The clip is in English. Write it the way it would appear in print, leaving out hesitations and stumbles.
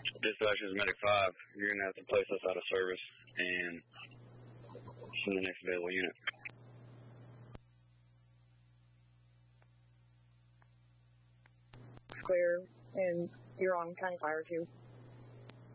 Dispatch is Medic 5. You're going to have to place us out of service and send the next available unit. Clear, and you're on County Fire 2.